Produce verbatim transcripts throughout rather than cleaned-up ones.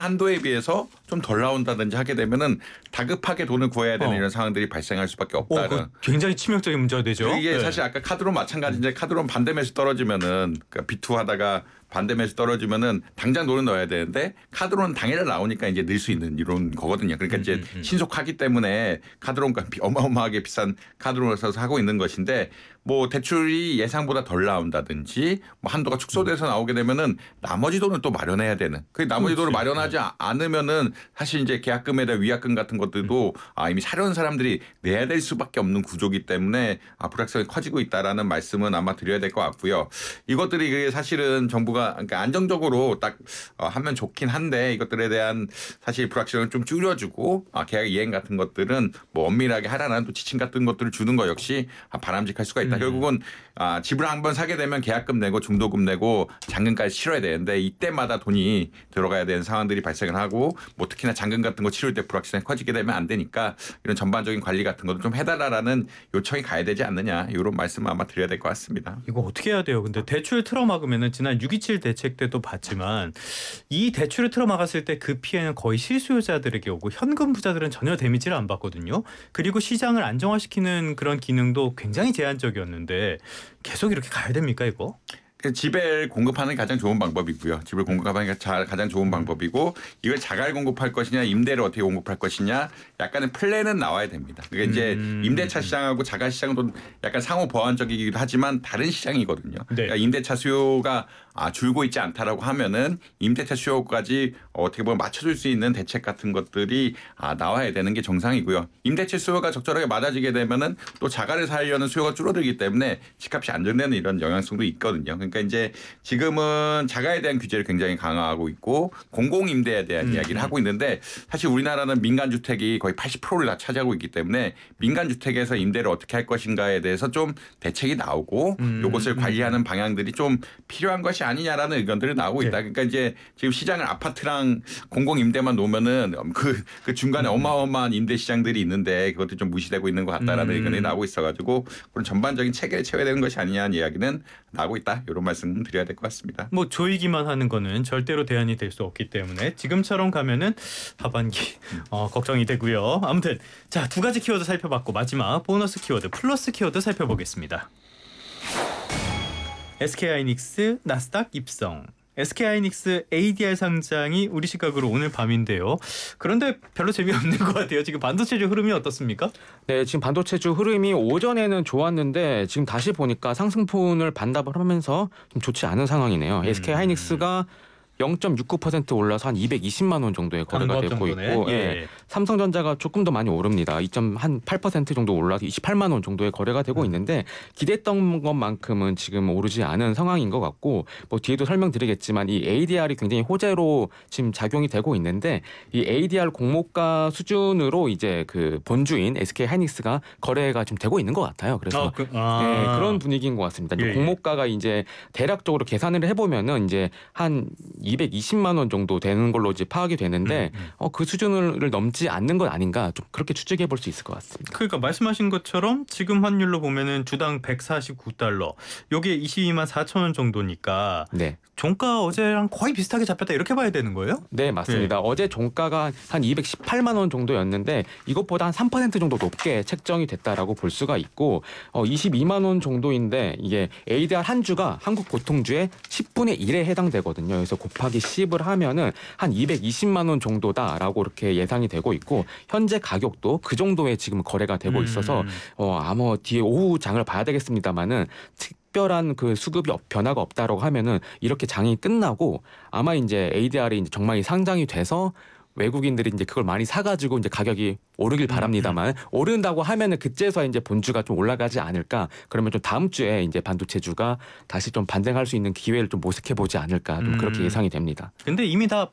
한도에 비해서 좀 덜 나온다든지 하게 되면은 다급하게 돈을 구해야 되는 어. 이런 상황들이 발생할 수밖에 어, 없다는. 그 굉장히 치명적인 문제가 되죠. 이게 네. 사실 아까 카드론 마찬가지인데 카드론 반대 매수 떨어지면은 그러니까 비투 하다가 반대 매수 떨어지면은 당장 돈을 넣어야 되는데 카드론 당일에 나오니까 이제 넣을 수 있는 이런 거거든요. 그러니까 음, 이제 음, 음. 신속하기 때문에 카드론가 어마어마하게 비싼 카드론을 써서 하고 있는 것인데 뭐 대출이 예상보다 덜 나온다든지 뭐 한도가 축소돼서 나오게 되면은 나머지 돈을 또 마련해야 되는. 그 나머지 돈을 그렇지. 마련하지 않으면은 사실 이제 계약금에다 위약금 같은 것들도 아 이미 사려는 사람들이 내야 될 수밖에 없는 구조기 때문에 아 불확실성이 커지고 있다라는 말씀은 아마 드려야 될 것 같고요. 이것들이 사실은 정부가 그러니까 안정적으로 딱 하면 좋긴 한데 이것들에 대한 사실 불확실성을 좀 줄여주고 아 계약 이행 같은 것들은 뭐 엄밀하게 하라는 또 지침 같은 것들을 주는 거 역시 바람직할 수가 있다. 음. 결국은 아 집을 한번 사게 되면 계약금 내고 중도금 내고 잔금까지 치러야 되는데 이때마다 돈이 들어가야 되는 상황들이 발생을 하고 뭐 특히나 잔금 같은 거 치를 때 불확실성이 커지게 되면 안 되니까 이런 전반적인 관리 같은 것도 좀 해달라라는 요청이 가야 되지 않느냐 이런 말씀을 아마 드려야 될 것 같습니다. 이거 어떻게 해야 돼요? 근데 대출 틀어막으면은 지난 육 이칠 대책 때도 봤지만 이 대출을 틀어막았을 때 그 피해는 거의 실수요자들에게 오고 현금 부자들은 전혀 데미지를 안 받거든요. 그리고 시장을 안정화시키는 그런 기능도 굉장히 제한적이었는데 계속 이렇게 가야 됩니까 이거? 집을 공급하는 게 가장 좋은 방법이고요. 집을 공급하는 게 가장 좋은 방법이고 이걸 자갈 공급할 것이냐 임대를 어떻게 공급할 것이냐 약간의 플랜은 나와야 됩니다. 그러니까 이제 음. 임대차 시장하고 자갈 시장도 약간 상호 보완적이기도 하지만 다른 시장이거든요. 네. 그러니까 임대차 수요가 아, 줄고 있지 않다라고 하면은 임대차 수요까지 어떻게 보면 맞춰줄 수 있는 대책 같은 것들이 아, 나와야 되는 게 정상이고요. 임대차 수요가 적절하게 맞아지게 되면은 또 자가를 살려는 수요가 줄어들기 때문에 집값이 안정되는 이런 영향성도 있거든요. 그러니까 이제 지금은 자가에 대한 규제를 굉장히 강화하고 있고 공공임대에 대한 음. 이야기를 하고 있는데 사실 우리나라는 민간주택이 거의 팔십 퍼센트를 다 차지하고 있기 때문에 민간주택에서 임대를 어떻게 할 것인가에 대해서 좀 대책이 나오고 음. 이것을 관리하는 방향들이 좀 필요한 것이 아니냐라는 의견들이 나오고 있다. 네. 그러니까 이제 지금 시장을 아파트랑 공공임대만 놓으면은 그, 그 중간에 음. 어마어마한 임대 시장들이 있는데 그것도 좀 무시되고 있는 것 같다라는 음. 의견이 나오고 있어가지고 그런 전반적인 체계를 채워야 되는 것이 아니냐는 이야기는 나오고 있다. 이런 말씀 드려야 될 것 같습니다. 뭐 조이기만 하는 거는 절대로 대안이 될 수 없기 때문에 지금처럼 가면은 하반기 어, 걱정이 되고요. 아무튼 자, 두 가지 키워드 살펴봤고 마지막 보너스 키워드 플러스 키워드 살펴보겠습니다. 에스케이하이닉스 나스닥 입성. 에스케이하이닉스 에이디알 상장이 우리 시각으로 오늘 밤인데요. 그런데 별로 재미없는 것 같아요. 지금 반도체주 흐름이 어떻습니까? 네, 지금 반도체주 흐름이 오전에는 좋았는데 지금 다시 보니까 상승폭을 반납을 하면서 좀 좋지 않은 상황이네요. 음. 에스케이하이닉스가 영 점 육구 퍼센트 올라서 한 이백이십만 원 정도의 거래가 되고 정도네. 있고 예. 예. 삼성전자가 조금 더 많이 오릅니다. 이 점 팔 퍼센트 정도 올라서 이십팔만 원 정도의 거래가 되고 음. 있는데 기대했던 것만큼은 지금 오르지 않은 상황인 것 같고 뭐 뒤에도 설명드리겠지만 이 에이디알이 굉장히 호재로 지금 작용이 되고 있는데 이 에이디알 공모가 수준으로 이제 그 본주인 에스케이하이닉스가 거래가 지금 되고 있는 것 같아요. 그래서 아, 그, 아. 네, 그런 분위기인 것 같습니다. 예, 예. 공모가가 이제 대략적으로 계산을 해보면은 이제 한 이백이십만 원 정도 되는 걸로 이제 파악이 되는데 음, 음. 어, 그 수준을 넘지 않는 건 아닌가 좀 그렇게 추측해 볼 수 있을 것 같습니다. 그러니까 말씀하신 것처럼 지금 환율로 보면은 주당 백사십구 달러, 요게 이십이만 사천 원 정도니까 네. 종가 어제랑 거의 비슷하게 잡혔다 이렇게 봐야 되는 거예요? 네, 맞습니다. 네. 어제 종가가 한 이백십팔만 원 정도였는데 이것보다 한 삼 퍼센트 정도 높게 책정이 됐다라고 볼 수가 있고 어, 이십이만 원 정도인데 이게 에이디알 한 주가 한국 보통주의 십분의 일에 해당되거든요. 그래서 곱하기 십을 하면은 한 이백이십만 원 정도다라고 이렇게 예상이 되고 있고 현재 가격도 그 정도에 지금 거래가 되고 음. 있어서 어, 아마 뒤에 오후 장을 봐야 되겠습니다만은 특별한 그 수급이 변화가 없다라고 하면은 이렇게 장이 끝나고 아마 이제 에이디알이 이제 정말 상장이 돼서 외국인들이 이제 그걸 많이 사가지고 이제 가격이 오르길 바랍니다만 음, 음. 오른다고 하면은 그때서 이제 본주가 좀 올라가지 않을까. 그러면 좀 다음 주에 이제 반도체주가 다시 좀 반등할 수 있는 기회를 좀 모색해 보지 않을까. 좀 음. 그렇게 예상이 됩니다. 근데 이미 다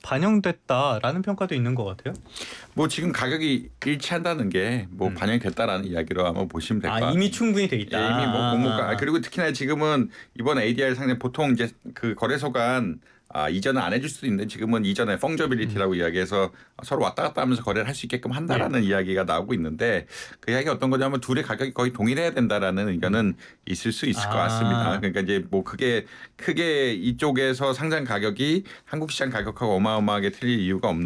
반영됐다라는 평가도 있는 것 같아요. 뭐 지금 가격이 일치한다는 게 뭐 음. 반영이 됐다라는 이야기로 아마 보시면 될 것 아, 같아요. 이미 충분히 돼 있다. 예, 이미 뭐 공모가 아. 그리고 특히나 지금은 이번 에이디알 상장 보통 이제 그 거래소 간 아, 이전은 안 해줄 수도 있는데 지금은 이전에 펑저빌리티라고 음. 이야기해서 서로 왔다 갔다 하면서 거래를 할 수 있게끔 한다라는 이야기가 나오고 있는데 그 이야기가 어떤 거냐면 둘의 가격이 거의 동일해야 된다라는 의견은 있을 수 있을 것 같습니다. 아. 그러니까 이제 뭐 그게 크게 이쪽에서 상장 가격이 한국 시장 가격하고 어마어마하게 틀릴 이유가 없는